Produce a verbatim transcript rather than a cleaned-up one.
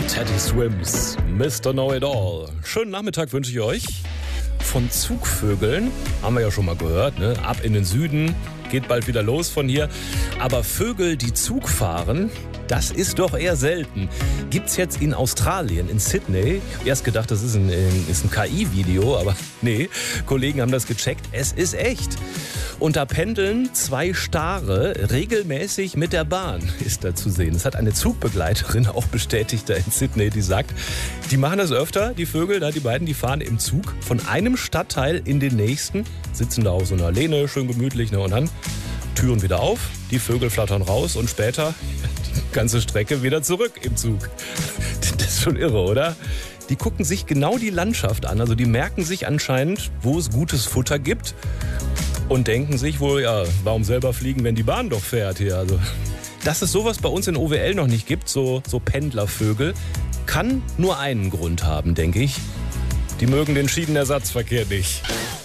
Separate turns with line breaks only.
Teddy Swims, Mister Know-It-All. Schönen Nachmittag wünsche ich euch. Von Zugvögeln haben wir ja schon mal gehört, ne? Ab in den Süden, geht bald wieder los von hier. Aber Vögel, die Zug fahren, das ist doch eher selten. Gibt's jetzt in Australien, in Sydney. Erst gedacht, das ist ein, ist ein K I-Video, aber nee, Kollegen haben das gecheckt. Es ist echt. Und da pendeln zwei Stare regelmäßig mit der Bahn, ist da zu sehen. Das hat eine Zugbegleiterin auch bestätigt da in Sydney, die sagt, die machen das öfter, die Vögel, da die beiden, die fahren im Zug von einem Stadtteil in den nächsten, sitzen da auf so einer Lehne, schön gemütlich, ne, und dann Türen wieder auf, die Vögel flattern raus und später die ganze Strecke wieder zurück im Zug. Das ist schon irre, oder? Die gucken sich genau die Landschaft an, also die merken sich anscheinend, wo es gutes Futter gibt. Und denken sich wohl, ja, warum selber fliegen, wenn die Bahn doch fährt hier? Also, dass es sowas bei uns in O W L noch nicht gibt, so, so Pendlervögel, kann nur einen Grund haben, denke ich. Die mögen den Schienenersatzverkehr nicht.